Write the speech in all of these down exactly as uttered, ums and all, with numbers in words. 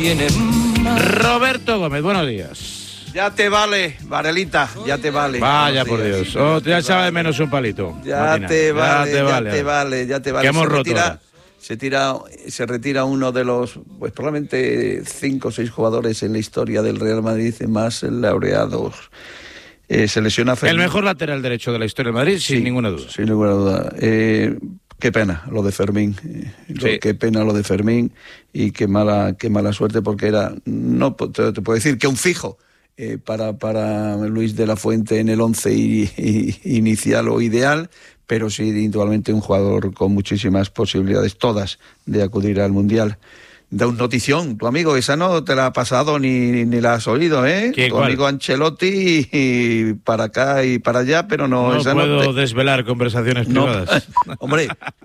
tiene más. Roberto Gómez, buenos días. Ya te vale, Varelita, ya te vale. Vaya por Dios, oh, ya echaba de menos un palito. Ya Martina. te vale, ya te ya vale, te vale, ya te vale. Que hemos se roto retira, ahora. se tira, se retira uno de los, pues probablemente cinco o seis jugadores en la historia del Real Madrid más laureados. Eh, se lesiona Fermín. El mejor lateral derecho de la historia del Madrid, sin Sí, ninguna duda. Sin ninguna duda. Eh, qué pena lo de Fermín. Eh, lo, Sí. Qué pena lo de Fermín y qué mala, qué mala suerte porque era, no te, te puedo decir que un fijo eh, para, para Luis de la Fuente en el once y, y, inicial o ideal, pero sí indudablemente un jugador con muchísimas posibilidades, todas, de acudir al Mundial. Da un notición, tu amigo, esa no te la ha pasado ni, ni la has oído, ¿eh? ¿Qué, tu cuál? amigo Ancelotti y para acá y para allá, pero no, No esa puedo no te... desvelar conversaciones No, privadas. hombre,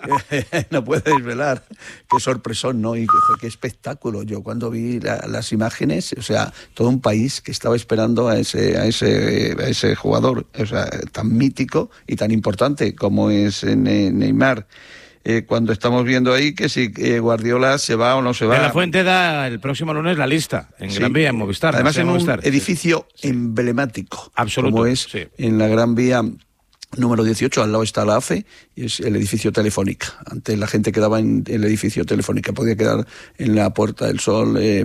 no puedes desvelar. Qué sorpresón, ¿no? Y qué, qué espectáculo. Yo cuando vi la, las imágenes, o sea, todo un país que estaba esperando a ese, a ese, a ese jugador, o sea, tan mítico y tan importante como es Ne- Neymar. Eh, cuando estamos viendo ahí que si eh, Guardiola se va o no se va. De la Fuente da el próximo lunes la lista en Sí. Gran Vía, en Movistar. Además, en en un Movistar. edificio Sí. emblemático, Absoluto, como es sí. en la Gran Vía número dieciocho, al lado está la A F E, y es el edificio Telefónica. Antes la gente quedaba en el edificio Telefónica, podía quedar en la Puerta del Sol, eh,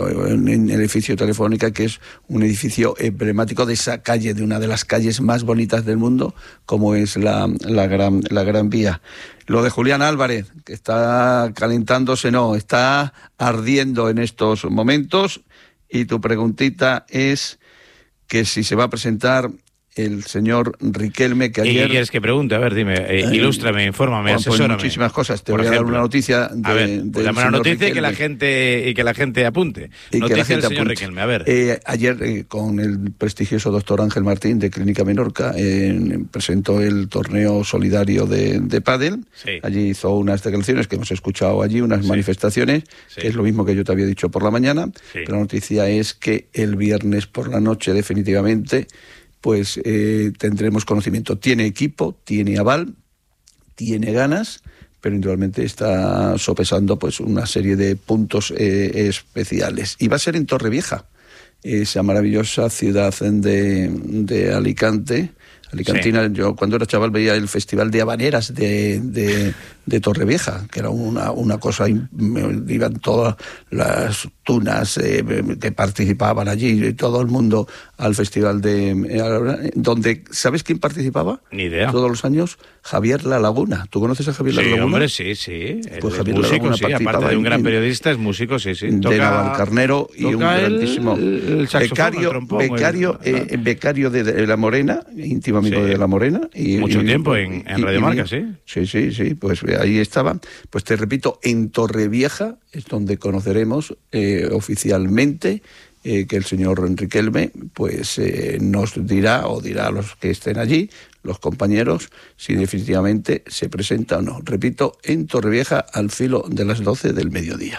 en el edificio Telefónica, que es un edificio emblemático de esa calle, de una de las calles más bonitas del mundo, como es la, la, Gran, la Gran Vía. Lo de Julián Álvarez, que está calentándose, no, está ardiendo en estos momentos, y tu preguntita es que si se va a presentar el señor Riquelme, que ¿Y ayer... qué quieres que pregunte? A ver, dime, eh, ilústrame, infórmame, Pues asesórame. muchísimas cosas. Te Por voy ejemplo. a dar una noticia de, A ver, pues del dame una señor noticia y que la Riquelme. gente y que la gente apunte. Y Noticia que la gente del señor apunte. Riquelme, a ver. Eh, ayer, eh, con el prestigioso doctor Ángel Martín de Clínica Menorca, eh, presentó el torneo solidario de, de pádel. Sí. Allí hizo unas declaraciones que hemos escuchado allí, unas Sí. manifestaciones, Sí. que es lo mismo que yo te había dicho por la mañana. Sí. Pero la noticia es que el viernes por la noche, definitivamente, pues eh, tendremos conocimiento. Tiene equipo, tiene aval, tiene ganas, pero indudablemente está sopesando pues una serie de puntos eh, especiales. Y va a ser en Torrevieja, esa maravillosa ciudad de, de Alicante. Alicantina, sí. Yo cuando era chaval veía el Festival de Habaneras de, de, de Torrevieja, que era una, una cosa, iban todas las tunas eh, que participaban allí, y todo el mundo al Festival de... donde, ¿sabes quién participaba? Ni idea. Todos los años, Javier La Laguna. ¿Tú conoces a Javier sí, La Laguna? Hombre, sí, sí. Pues el Javier músico, La Laguna sí, participaba aparte de un gran en, periodista, es músico, sí, sí. De Toca, Navalcarnero y un grandísimo el, el saxofón, becario, el trompón, becario, el, eh, becario de, de La Morena, íntimo amigo sí. de La Morena. Y, Mucho y, tiempo en, en Radio Marca, sí. Sí, sí, sí, pues ahí estaba. Pues te repito, en Torrevieja es donde conoceremos eh, oficialmente eh, que el señor Riquelme pues eh, nos dirá, o dirá a los que estén allí, los compañeros, si definitivamente se presenta o no. Repito, en Torrevieja al filo de las doce del mediodía.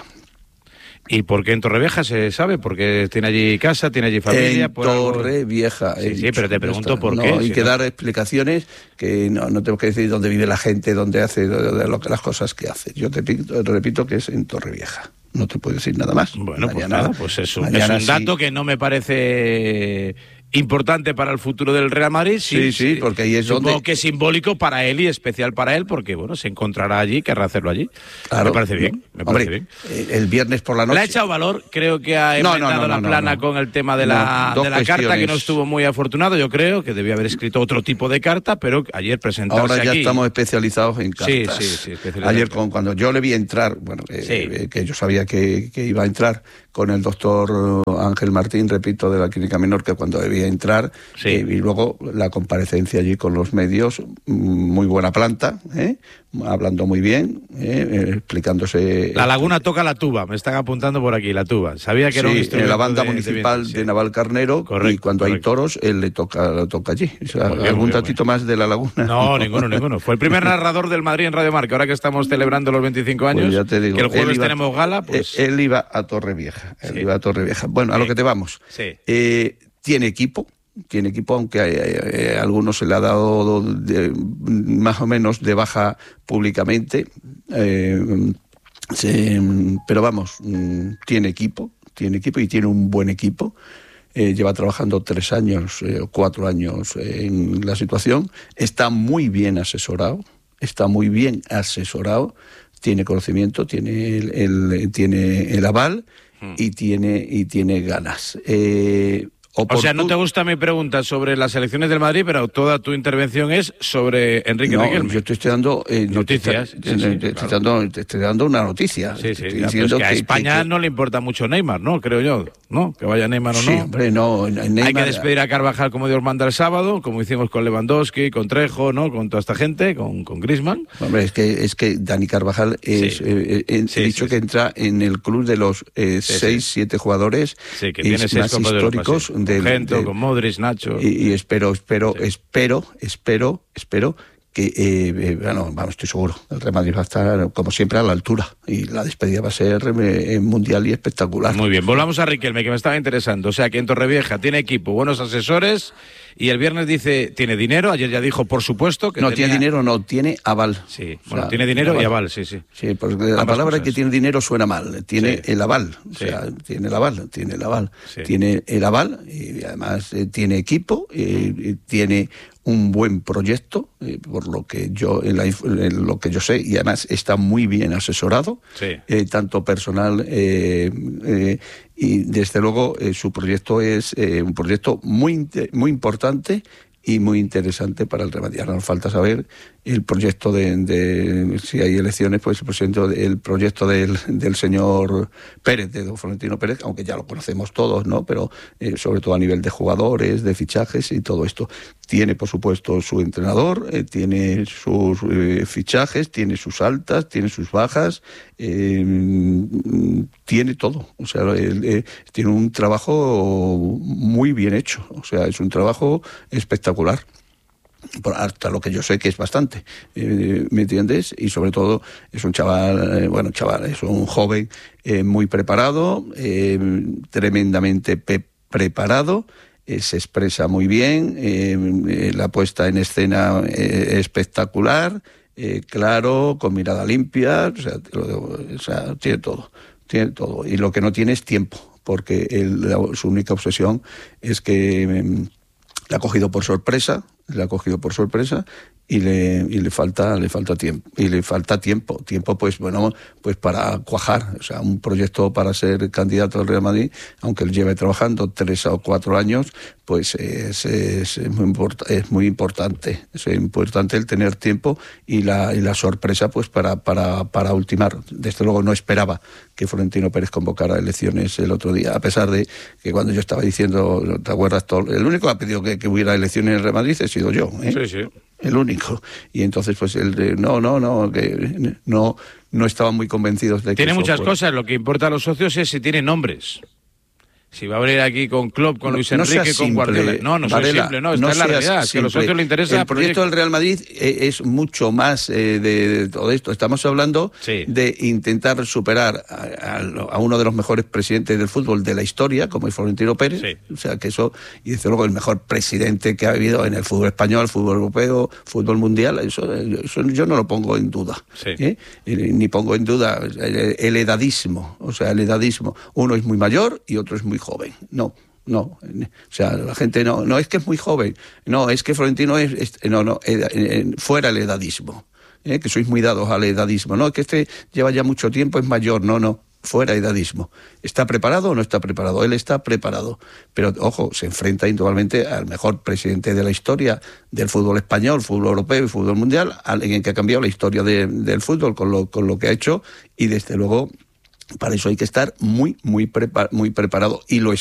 ¿Y por qué en Torrevieja se sabe? Porque tiene allí casa, tiene allí familia. En por algo... Torrevieja. Sí, sí, pero te pregunto por no, qué. Hay si que no... dar explicaciones que no, no tengo que decir dónde vive la gente, dónde hace, de, de lo, las cosas que hace. Yo te, te repito que es en Torrevieja. No te puedo decir nada más. Bueno, mañana, pues nada, pues es un, mañana es un dato sí. que no me parece importante para el futuro del Real Madrid. Sí, sí, sí, porque ahí es supongo donde... que es simbólico para él y especial para él, porque bueno, se encontrará allí, querrá hacerlo allí. Claro. Me parece bien, me parece Hombre, bien. El viernes por la noche... Le ha echado valor, creo que ha No, inventado no, no, la no, plana no. con el tema de la, No, de la dos carta, que no cuestiones. estuvo muy afortunado, yo creo, que debió haber escrito otro tipo de carta, pero ayer presentarse Ahora ya aquí... estamos especializados en Sí, cartas. sí, sí, especializados Ayer en cartas. con, cuando yo le vi entrar, bueno, eh, Sí. eh, que yo sabía que, que iba a entrar con el doctor Ángel Martín, repito, de la Clínica Menorca, cuando debía entrar, Sí. eh, y luego la comparecencia allí con los medios, muy buena planta, ¿eh? Hablando muy bien, ¿eh? Eh, explicándose... La Laguna toca la tuba, me están apuntando por aquí, la tuba. Sabía que era un Sí, instrumento en la banda de- de municipal viento, de, sí. Navalcarnero, Correcto, y cuando hay correcto. toros, él le toca, lo toca allí. O sea, Muy bien, ¿algún muy bien, datito más de la Laguna? No, ninguno, ninguno. Fue el primer narrador del Madrid en Radio Marca. Ahora que estamos celebrando los veinticinco años, Pues ya te digo, que el jueves él iba- tenemos gala, pues... Eh, Él iba a Torrevieja, él Sí. iba a Torrevieja. Bueno, a Sí. lo que te vamos. Sí. Eh, tiene equipo, tiene equipo, aunque a, a- a algunos se le ha dado de- más o menos de baja públicamente. Eh, se- pero vamos, mm, tiene equipo, tiene equipo y tiene un buen equipo. Eh, lleva trabajando tres años o eh, cuatro años en la situación, está muy bien asesorado, está muy bien asesorado, tiene conocimiento, tiene el, el, tiene el aval hmm. y, tiene, y tiene ganas. Eh, O sea, no te gusta mi pregunta sobre las elecciones del Madrid, pero toda tu intervención es sobre Enrique no, Riquelme. Yo te estoy dando eh, noticias. Te, te, sí, sí, te, claro. te, dando, te estoy dando una noticia. Sí, sí, estoy ya, diciendo es que a que, España que, que... no le importa mucho Neymar, ¿no? Creo yo, ¿no? Que vaya Neymar o no. Sí, hombre, no. Neymar... Hay que despedir a Carvajal como Dios manda el sábado, como hicimos con Lewandowski, con Trejo, ¿no? Con toda esta gente, con, con Griezmann. Hombre, es que es que Dani Carvajal es, sí. eh, eh, sí, he dicho sí, que sí. entra en el club de los eh, sí, seis, sí. siete jugadores sí, que tiene seis más históricos de del, Gento, del, con Modric, Nacho. Y, y espero, espero, sí. espero, espero, espero que, eh, eh, bueno, vamos, estoy seguro, el Real Madrid va a estar, como siempre, a la altura. Y la despedida va a ser eh, mundial y espectacular. Muy bien, volvamos a Riquelme, que me estaba interesando. O sea, que en Torrevieja tiene equipo, buenos asesores, y el viernes dice, tiene dinero, ayer ya dijo, por supuesto, que No, tenía... tiene dinero, no, tiene aval. Sí, bueno, o sea, tiene dinero aval. y aval, sí, sí. Sí, porque la Ambas palabra cosas. Que tiene dinero suena mal, tiene sí. el aval, o sí. sea, tiene el aval, tiene el aval. Sí. Tiene el aval, y además eh, tiene equipo, eh, tiene un buen proyecto, eh, por lo que yo en, la, en lo que yo sé, y además está muy bien asesorado, sí. eh, tanto personal eh, eh, y desde luego eh, su proyecto es eh, un proyecto muy muy importante y muy interesante para el Real Madrid. Ahora nos falta saber el proyecto de, de si hay elecciones, pues el proyecto, el proyecto del, del señor Pérez, de don Florentino Pérez, aunque ya lo conocemos todos, ¿no? Pero eh, sobre todo a nivel de jugadores, de fichajes y todo esto. Tiene, por supuesto, su entrenador, eh, tiene sus eh, fichajes, tiene sus altas, tiene sus bajas, eh, tiene todo. O sea, él, eh, tiene un trabajo muy bien hecho. O sea, es un trabajo espectacular. Hasta lo que yo sé que es bastante, eh, ¿me entiendes? Y sobre todo es un chaval, eh, bueno, chaval, es un joven eh, muy preparado, eh, tremendamente pe- preparado, eh, se expresa muy bien, eh, la puesta en escena eh, espectacular, eh, claro, con mirada limpia, o sea, te lo digo, o sea, tiene todo, tiene todo. Y lo que no tiene es tiempo, porque él, la, su única obsesión es que eh, la ha cogido por sorpresa, le ha cogido por sorpresa y le y le falta le falta tiempo y le falta tiempo tiempo pues bueno pues para cuajar, o sea, un proyecto para ser candidato al Real Madrid, aunque él lleve trabajando tres o cuatro años, pues es, es, es muy import- es muy importante es importante el tener tiempo y la y la sorpresa pues para para para ultimar. Desde luego no esperaba que Florentino Pérez convocara elecciones el otro día, a pesar de que cuando yo estaba diciendo, ¿te acuerdas? Todo, el único que ha pedido que, que hubiera elecciones en el Real Madrid he sido yo, ¿eh? Sí, sí. El único. Y entonces, pues, el no, no, no, que no, no estaban muy convencidos de que tiene muchas fuera. cosas. Lo que importa a los socios es si tiene nombres. Si va a abrir aquí con Klopp, con no, Luis Enrique, no con simple, Guardiola. No, no Varela, es simple, no, está no en la realidad. Es que a los socios les interesa. El proyecto del Real Madrid es mucho más eh, de, de todo esto. Estamos hablando sí. de intentar superar a, a, a uno de los mejores presidentes del fútbol de la historia, como es Florentino Pérez. Sí. O sea, que eso, y desde luego el mejor presidente que ha habido en el fútbol español, fútbol europeo, fútbol mundial, eso, eso yo no lo pongo en duda. Sí. ¿eh? Ni pongo en duda el, el edadismo. O sea, el edadismo. Uno es muy mayor y otro es muy joven. No. No, o sea, la gente no, no es que es muy joven, no, es que Florentino es, es no, no, ed, ed, fuera el edadismo, ¿eh? Que sois muy dados al edadismo, no, es que este lleva ya mucho tiempo, es mayor, no, no, fuera edadismo. ¿Está preparado o no está preparado? Él está preparado, pero ojo, se enfrenta indudablemente al mejor presidente de la historia del fútbol español, fútbol europeo y fútbol mundial, alguien que ha cambiado la historia de, del fútbol con lo, con lo que ha hecho, y desde luego para eso hay que estar muy, muy, prepar- muy preparado, y lo está.